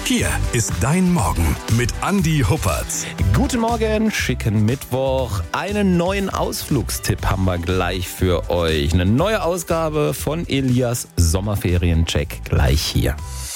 Hier ist dein Morgen mit Andi Huppertz. Guten Morgen, schicken Mittwoch. Einen neuen Ausflugstipp haben wir gleich für euch. Eine neue Ausgabe von Elias Sommerferiencheck gleich hier.